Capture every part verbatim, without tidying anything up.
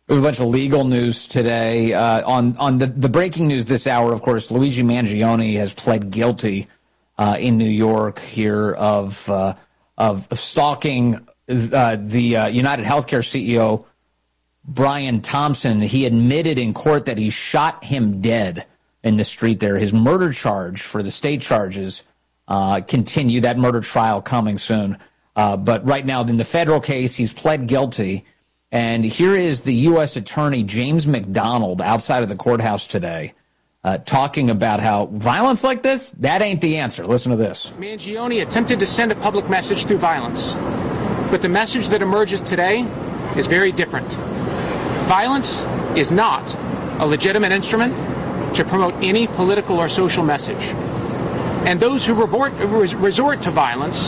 We have a bunch of legal news today. Uh, on on the, the breaking news this hour, of course, Luigi Mangione has pled guilty uh, in New York here of uh, of, of stalking uh, the uh, United Healthcare C E O, Brian Thompson. He admitted in court that he shot him dead in the street there. His murder charge for the state charges uh, continue. That murder trial coming soon. Uh, but right now, in the federal case, he's pled guilty. And here is the U S Attorney James McDonald outside of the courthouse today uh, talking about how violence like this, that ain't the answer. Listen to this. Mangione attempted to send a public message through violence. But the message that emerges today is very different. Violence is not a legitimate instrument to promote any political or social message. And those who resort, resort to violence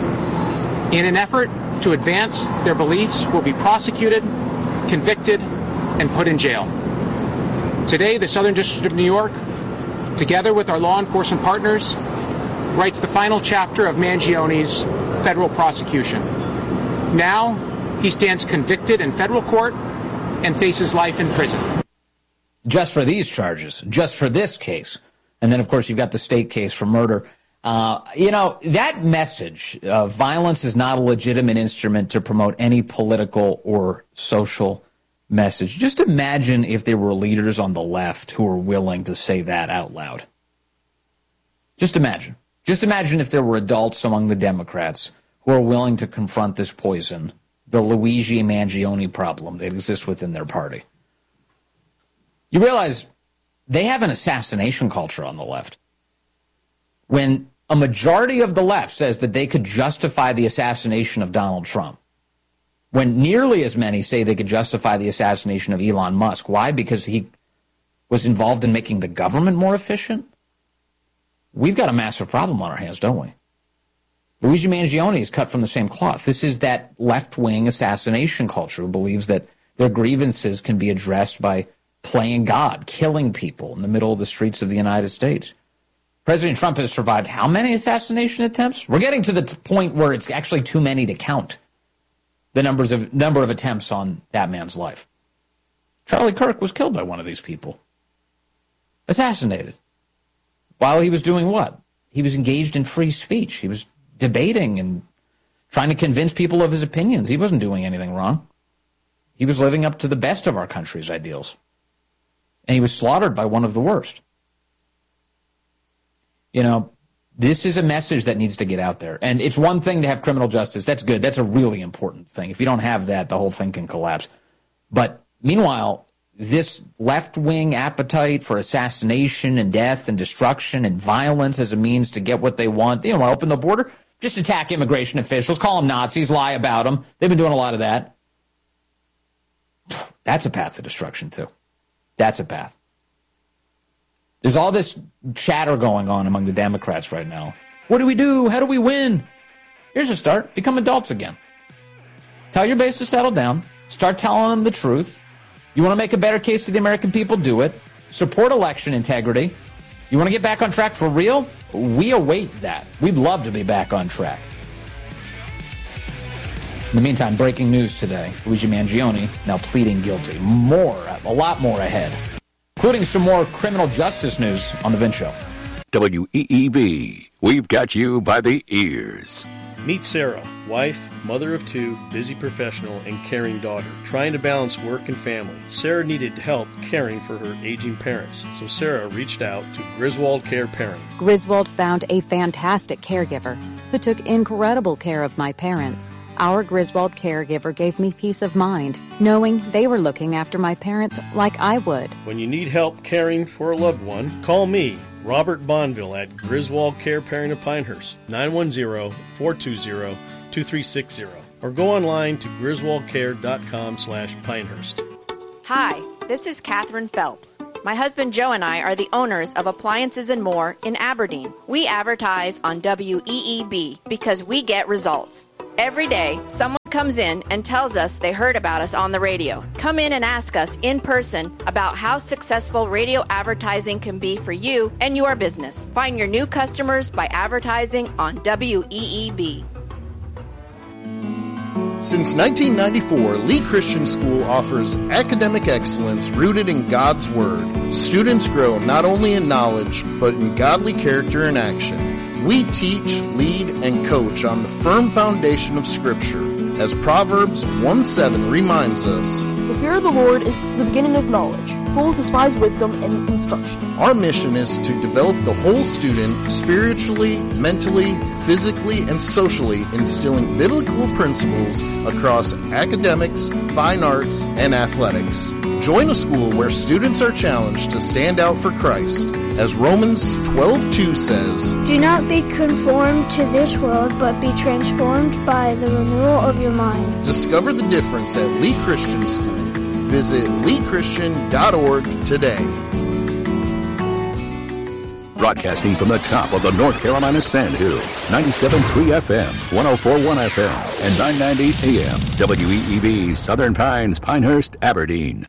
in an effort to advance their beliefs will be prosecuted, convicted, and put in jail. Today, the Southern District of New York, together with our law enforcement partners, writes the final chapter of Mangione's federal prosecution. Now, he stands convicted in federal court and faces life in prison. Just for these charges, just for this case. And then, of course, you've got the state case for murder. Uh, you know, that message, uh, violence is not a legitimate instrument to promote any political or social message. Just imagine if there were leaders on the left who were willing to say that out loud. Just imagine. Just imagine if there were adults among the Democrats who are willing to confront this poison, the Luigi Mangione problem that exists within their party. You realize they have an assassination culture on the left. When a majority of the left says that they could justify the assassination of Donald Trump, when nearly as many say they could justify the assassination of Elon Musk. Why? Because he was involved in making the government more efficient? We've got a massive problem on our hands, don't we? Luigi Mangione is cut from the same cloth. This is that left-wing assassination culture who believes that their grievances can be addressed by playing God, killing people in the middle of the streets of the United States. President Trump has survived how many assassination attempts? We're getting to the t- point where it's actually too many to count the numbers of number of attempts on that man's life. Charlie Kirk was killed by one of these people. Assassinated. While he was doing what? He was engaged in free speech. He was debating and trying to convince people of his opinions. He wasn't doing anything wrong. He was living up to the best of our country's ideals. And he was slaughtered by one of the worst. You know, this is a message that needs to get out there. And it's one thing to have criminal justice. That's good. That's a really important thing. If you don't have that, the whole thing can collapse. But meanwhile, this left-wing appetite for assassination and death and destruction and violence as a means to get what they want, you know, open the border, just attack immigration officials, call them Nazis, lie about them. They've been doing a lot of that. That's a path to destruction, too. That's a path. There's all this chatter going on among the Democrats right now. What do we do? How do we win? Here's a start. Become adults again. Tell your base to settle down. Start telling them the truth. You want to make a better case to the American people? Do it. Support election integrity. You want to get back on track for real? We await that. We'd love to be back on track. In the meantime, breaking news today. Luigi Mangione now pleading guilty. More, a lot more ahead, including some more criminal justice news on The Vince Show. W E E B, we've got you by the ears. Meet Sarah, wife, mother of two, busy professional, and caring daughter, trying to balance work and family. Sarah needed help caring for her aging parents, so Sarah reached out to Griswold Care Parenting. Griswold found a fantastic caregiver who took incredible care of my parents. Our Griswold caregiver gave me peace of mind, knowing they were looking after my parents like I would. When you need help caring for a loved one, call me, Robert Bonville, at Griswold Care Parenting of Pinehurst, nine one zero, four two zero, two three six zero, or go online to griswoldcare.com slash Pinehurst. Hi, this is Catherine Phelps. My husband Joe and I are the owners of Appliances and More in Aberdeen. We advertise on W E E B because we get results. Every day, someone comes in and tells us they heard about us on the radio. Come in and ask us in person about how successful radio advertising can be for you and your business. Find your new customers by advertising on W E E B. Since nineteen ninety-four, Lee Christian School offers academic excellence rooted in God's Word. Students grow not only in knowledge, but in godly character and action. We teach, lead, and coach on the firm foundation of Scripture, as Proverbs one seven reminds us. The fear of the Lord is the beginning of knowledge. Fools despise wisdom and instruction. Our mission is to develop the whole student spiritually, mentally, physically, and socially, instilling biblical principles across academics, fine arts, and athletics. Join a school where students are challenged to stand out for Christ. As Romans twelve two says, Do not be conformed to this world, but be transformed by the renewal of your mind. Discover the difference at Lee Christian School. Visit lee christian dot org today. Broadcasting from the top of the North Carolina Sandhills, ninety-seven point three F M, one oh four point one F M, and nine ninety A M, W E E B, Southern Pines, Pinehurst, Aberdeen.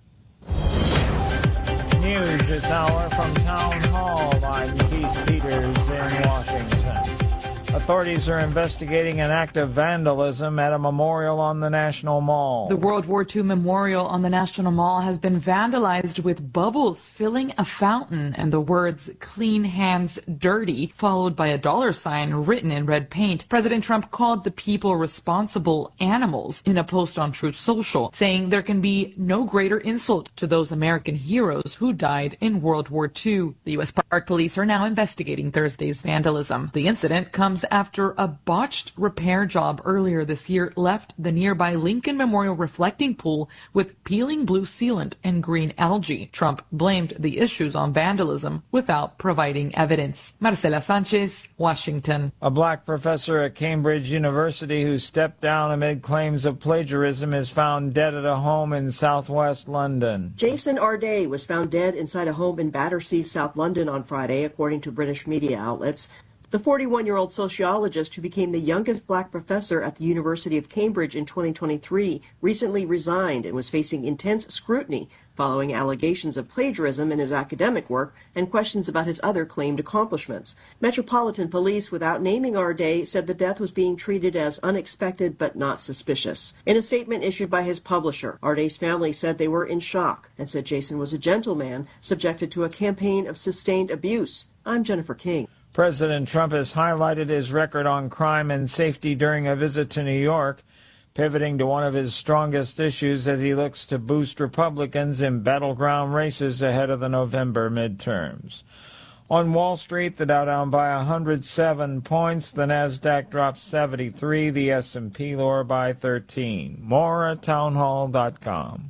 News this hour from Town Hall. I'm Keith Peters in Washington. Authorities are investigating an act of vandalism at a memorial on the National Mall. The World War Two memorial on the National Mall has been vandalized with bubbles filling a fountain and the words "Clean Hands Dirty," followed by a dollar sign written in red paint. President Trump called the people responsible animals in a post on Truth Social, saying there can be no greater insult to those American heroes who died in World War Two. The U S Park Police are now investigating Thursday's vandalism. The incident comes after a botched repair job earlier this year left the nearby Lincoln Memorial reflecting pool with peeling blue sealant and green algae. Trump blamed the issues on vandalism without providing evidence. Marcela Sanchez, Washington. A black professor at Cambridge University who stepped down amid claims of plagiarism is found dead at a home in southwest London. Jason Arday was found dead inside a home in Battersea, South London on Friday, according to British media outlets. The forty-one-year-old sociologist who became the youngest black professor at the University of Cambridge in twenty twenty-three recently resigned and was facing intense scrutiny following allegations of plagiarism in his academic work and questions about his other claimed accomplishments. Metropolitan Police, without naming Arday, said the death was being treated as unexpected but not suspicious. In a statement issued by his publisher, Arday's family said they were in shock and said Jason was a gentleman subjected to a campaign of sustained abuse. I'm Jennifer King. President Trump has highlighted his record on crime and safety during a visit to New York, pivoting to one of his strongest issues as he looks to boost Republicans in battleground races ahead of the November midterms. On Wall Street, the Dow down by one hundred seven points, the Nasdaq dropped seventy-three, the S and P lower by thirteen. More at townhall dot com.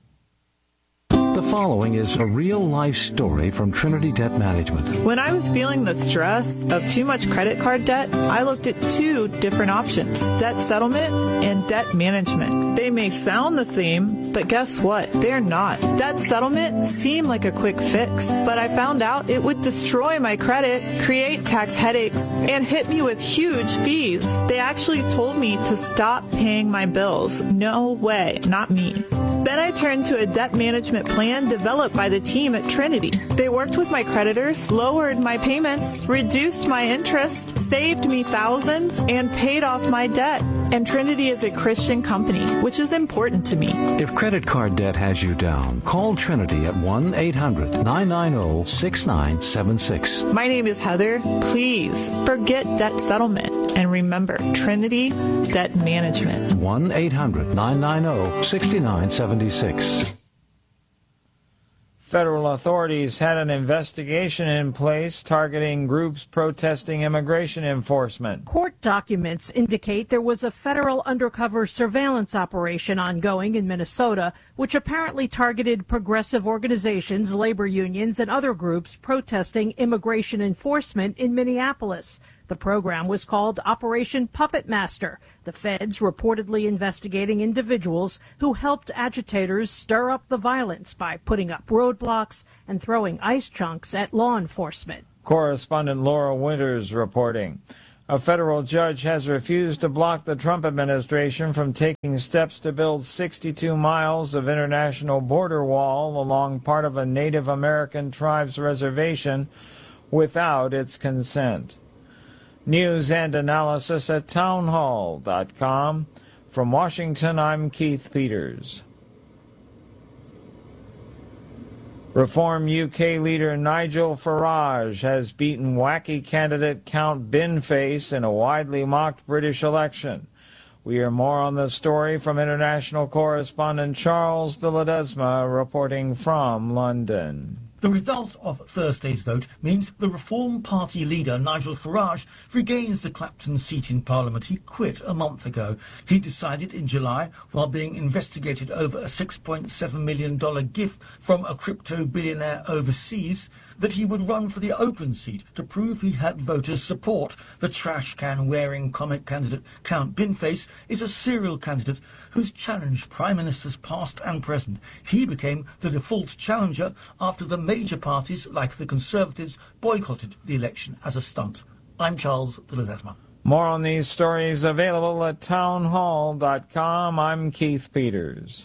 The following is a real-life story from Trinity Debt Management. When I was feeling the stress of too much credit card debt, I looked at two different options, debt settlement and debt management. They may sound the same, but guess what? They're not. Debt settlement seemed like a quick fix, but I found out it would destroy my credit, create tax headaches, and hit me with huge fees. They actually told me to stop paying my bills. No way, not me. Then I turned to a debt management plan developed by the team at Trinity. They worked with my creditors, lowered my payments, reduced my interest, saved me thousands, and paid off my debt. And Trinity is a Christian company, which is important to me. If credit card debt has you down, call Trinity at one eight hundred nine nine zero six nine seven six. My name is Heather. Please forget debt settlement and remember Trinity Debt Management. one eight hundred nine nine zero six nine seven six. Federal authorities had an investigation in place targeting groups protesting immigration enforcement. Court documents indicate there was a federal undercover surveillance operation ongoing in Minnesota, which apparently targeted progressive organizations, labor unions, and other groups protesting immigration enforcement in Minneapolis. The program was called Operation Puppet Master. The feds reportedly investigating individuals who helped agitators stir up the violence by putting up roadblocks and throwing ice chunks at law enforcement. Correspondent Laura Winters reporting. A federal judge has refused to block the Trump administration from taking steps to build sixty-two miles of international border wall along part of a Native American tribe's reservation without its consent. News and analysis at townhall dot com. From Washington, I'm Keith Peters. Reform U K leader Nigel Farage has beaten wacky candidate Count Binface in a widely mocked British election. We hear more on the story from international correspondent Charles de Ledesma reporting from London. The result of Thursday's vote means the Reform Party leader Nigel Farage regains the Clapton seat in Parliament he quit a month ago. He decided in July, while being investigated over a six point seven million dollars gift from a crypto billionaire overseas, that he would run for the open seat to prove he had voters' support. The trash can-wearing comic candidate Count Binface is a serial candidate who's challenged prime ministers past and present. He became the default challenger after the major parties, like the Conservatives, boycotted the election as a stunt. I'm Charles de Ledesma. More on these stories available at townhall dot com. I'm Keith Peters.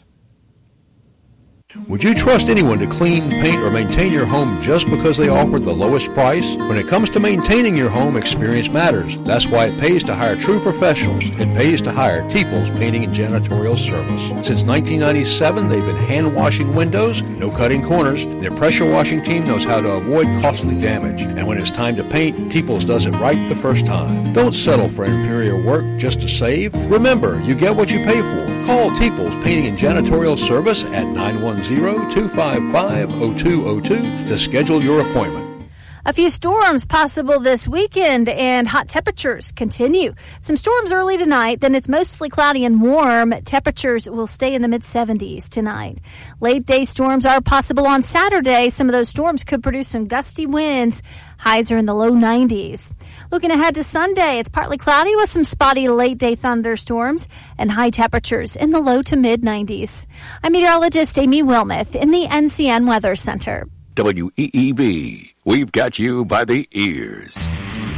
Would you trust anyone to clean, paint, or maintain your home just because they offer the lowest price? When it comes to maintaining your home, experience matters. That's why it pays to hire true professionals. It pays to hire Teeples Painting and Janitorial Service. Since nineteen ninety-seven, they've been hand-washing windows, no cutting corners. Their pressure washing team knows how to avoid costly damage. And when it's time to paint, Teeples does it right the first time. Don't settle for inferior work just to save. Remember, you get what you pay for. Call Teeples Painting and Janitorial Service at nine one zero, two five five, zero two zero two to schedule your appointment. A few storms possible this weekend, and hot temperatures continue. Some storms early tonight, then it's mostly cloudy and warm. Temperatures will stay in the mid seventies tonight. Late day storms are possible on Saturday. Some of those storms could produce some gusty winds. Highs are in the low nineties. Looking ahead to Sunday, it's partly cloudy with some spotty late day thunderstorms and high temperatures in the low to mid nineties. I'm meteorologist Amy Wilmoth in the N C N Weather Center. W E E B, we've got you by the ears.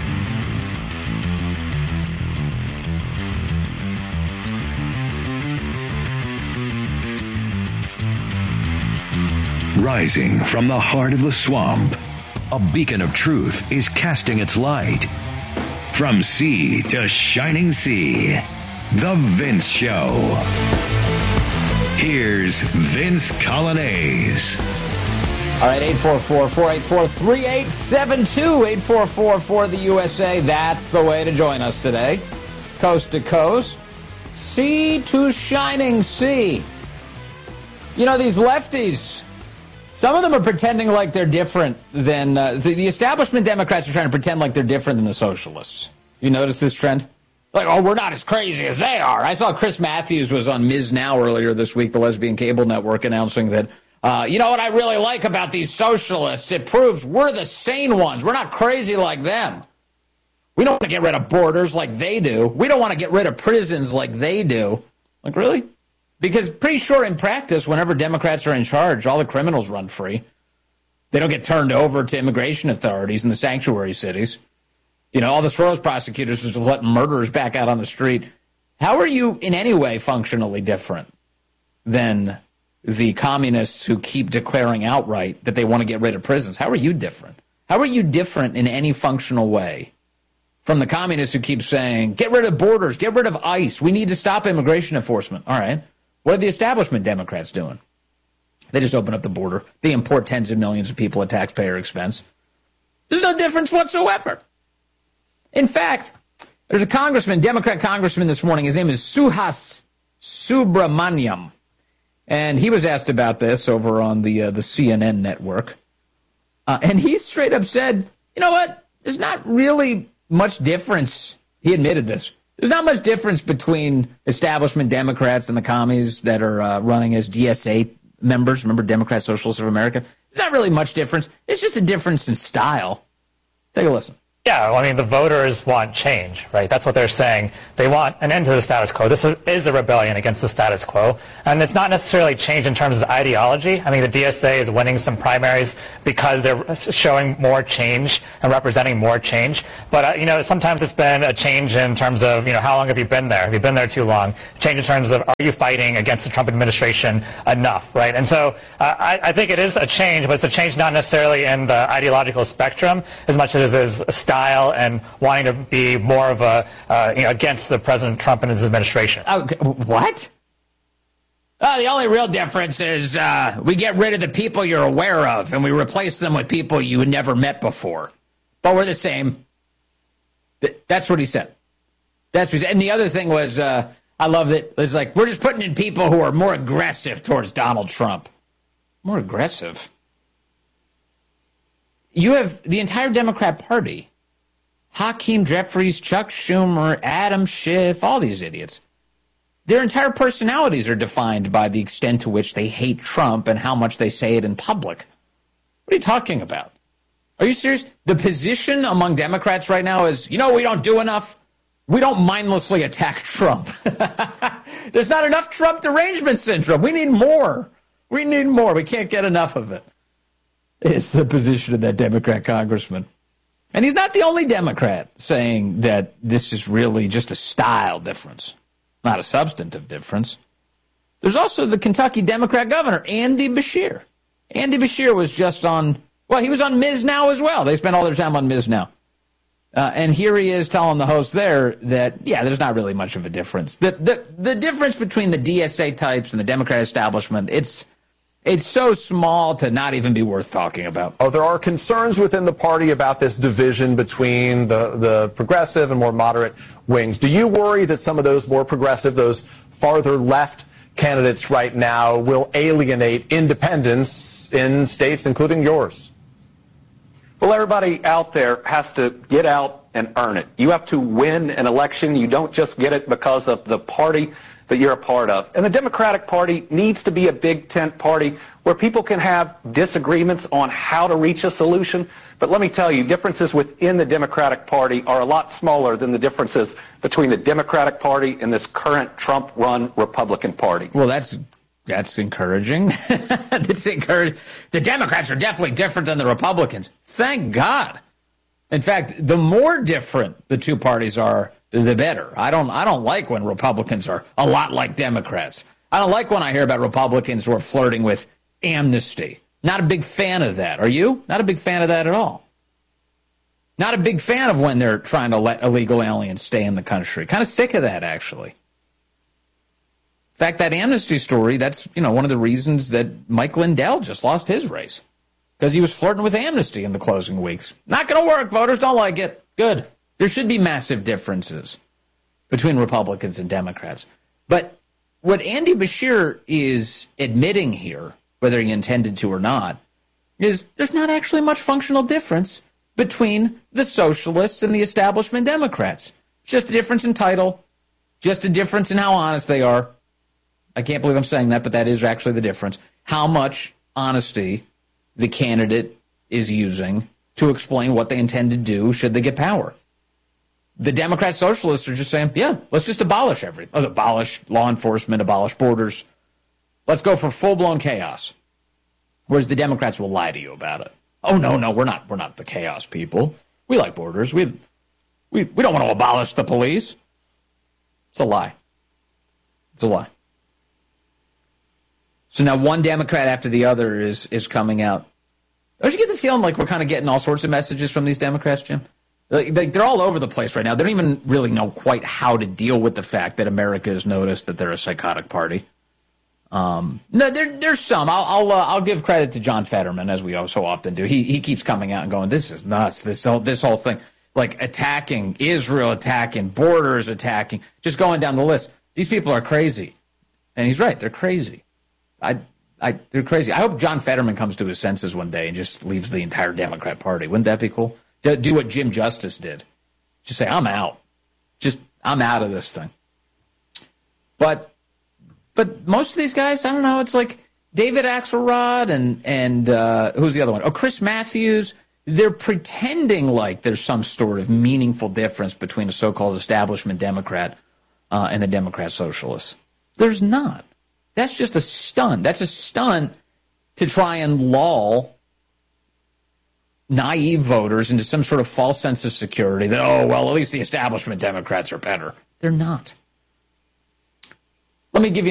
Rising from the heart of the swamp, a beacon of truth is casting its light. From sea to shining sea, The Vince Show. Here's Vince Colonnese. All right, eight four four, four eight four, three eight seven two, eight four four four the U S A. That's the way to join us today. Coast to coast, sea to shining sea. You know, these lefties, some of them are pretending like they're different than, uh, the, the establishment Democrats are trying to pretend like they're different than the socialists. You notice this trend? Like, oh, we're not as crazy as they are. I saw Chris Matthews was on Miz Now earlier this week, the lesbian cable network, announcing that, Uh, you know what I really like about these socialists? It proves we're the sane ones. We're not crazy like them. We don't want to get rid of borders like they do. We don't want to get rid of prisons like they do. Like, really? Because pretty sure in practice, whenever Democrats are in charge, all the criminals run free. They don't get turned over to immigration authorities in the sanctuary cities. You know, all the Soros prosecutors are just letting murderers back out on the street. How are you in any way functionally different than the communists who keep declaring outright that they want to get rid of prisons? How are you different? How are you different in any functional way from the communists who keep saying, get rid of borders, get rid of ICE, we need to stop immigration enforcement? All right. What are the establishment Democrats doing? They just open up the border. They import tens of millions of people at taxpayer expense. There's no difference whatsoever. In fact, there's a congressman, Democrat congressman this morning. His name is Suhas Subramaniam. And he was asked about this over on the uh, the C N N network. Uh, and he straight up said, you know what? There's not really much difference. He admitted this. There's not much difference between establishment Democrats and the commies that are uh, running as D S A members. Remember, Democrat Socialists of America? There's not really much difference. It's just a difference in style. Take a listen. Yeah, well, I mean, the voters want change, right? That's what they're saying. They want an end to the status quo. This is, is a rebellion against the status quo. And it's not necessarily change in terms of ideology. I mean, the D S A is winning some primaries because they're showing more change and representing more change. But, uh, you know, sometimes it's been a change in terms of, you know, how long have you been there? Have you been there too long? Change in terms of, are you fighting against the Trump administration enough, right? And so uh, I, I think it is a change, but it's a change not necessarily in the ideological spectrum as much as it is a style and wanting to be more of a, uh, you know, against the President Trump and his administration. Okay, what? Uh, the only real difference is uh, we get rid of the people you're aware of and we replace them with people you had never met before. But we're the same. Th- that's what he said. That's what he said. And the other thing was, uh, I love that it's like, we're just putting in people who are more aggressive towards Donald Trump. More aggressive? You have the entire Democrat Party. Hakeem Jeffries, Chuck Schumer, Adam Schiff, all these idiots. Their entire personalities are defined by the extent to which they hate Trump and how much they say it in public. What are you talking about? Are you serious? The position among Democrats right now is, you know, we don't do enough. We don't mindlessly attack Trump. There's not enough Trump derangement syndrome. We need more. We need more. We can't get enough of it. It's the position of that Democrat congressman. And he's not the only Democrat saying that this is really just a style difference, not a substantive difference. There's also the Kentucky Democrat governor, Andy Beshear. Andy Beshear was just on, well, he was on Miz Now as well. They spent all their time on Miz Now. Uh, and here he is telling the host there that, yeah, there's not really much of a difference. The, the, the difference between the D S A types and the Democrat establishment, it's it's so small to not even be worth talking about. Oh, there are concerns within the party about this division between the, the progressive and more moderate wings. Do you worry that some of those more progressive, those farther left candidates right now will alienate independents in states, including yours? Well, everybody out there has to get out and earn it. You have to win an election. You don't just get it because of the party that you're a part of. And the Democratic Party needs to be a big tent party where people can have disagreements on how to reach a solution. But let me tell you, differences within the Democratic Party are a lot smaller than the differences between the Democratic Party and this current Trump-run Republican Party. Well, that's that's encouraging. That's encouraging. The Democrats are definitely different than the Republicans. Thank God. In fact, the more different the two parties are, the better. I don't I don't like when Republicans are a lot like Democrats. I don't like when I hear about Republicans who are flirting with amnesty. Not a big fan of that. Are you? Not a big fan of that at all. Not a big fan of when they're trying to let illegal aliens stay in the country. Kind of sick of that, actually. In fact, that amnesty story, that's, you know, one of the reasons that Mike Lindell just lost his race. Because he was flirting with amnesty in the closing weeks. Not going to work. Voters don't like it. Good. There should be massive differences between Republicans and Democrats. But what Andy Beshear is admitting here, whether he intended to or not, is there's not actually much functional difference between the socialists and the establishment Democrats. It's just a difference in title, just a difference in how honest they are. I can't believe I'm saying that, but that is actually the difference. How much honesty the candidate is using to explain what they intend to do should they get power. The Democrat socialists are just saying, yeah, let's just abolish everything. Oh, abolish law enforcement, abolish borders. Let's go for full-blown chaos. Whereas the Democrats will lie to you about it. Oh, no, no, we're not we're not the chaos people. We like borders. We we we don't want to abolish the police. It's a lie. It's a lie. So now one Democrat after the other is is coming out. Don't you get the feeling like we're kind of getting all sorts of messages from these Democrats, Jim? Like, they're all over the place right now. They don't even really know quite how to deal with the fact that America has noticed that they're a psychotic party. Um, no, there, there's some. I'll I'll, uh, I'll give credit to John Fetterman, as we so often do. He he keeps coming out and going, "This is nuts. This whole this whole thing, like attacking Israel, attacking borders, attacking, just going down the list. These people are crazy." And he's right. They're crazy. I I they're crazy. I hope John Fetterman comes to his senses one day and just leaves the entire Democrat Party. Wouldn't that be cool? Do, do what Jim Justice did. Just say, I'm out. Just, I'm out of this thing. But, but most of these guys, I don't know, it's like David Axelrod and, and uh, who's the other one? Oh, Chris Matthews. They're pretending like there's some sort of meaningful difference between a so-called establishment Democrat uh, and the Democrat socialists. There's not. That's just a stunt. That's a stunt to try and lull naive voters into some sort of false sense of security that, oh, well, at least the establishment Democrats are better. They're not. Let me give you